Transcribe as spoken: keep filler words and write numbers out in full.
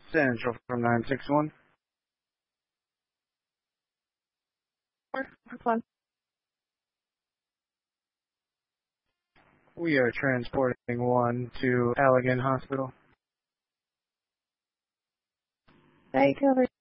Central from nine six one. Which one? We are transporting one to Allegan Hospital. Eight over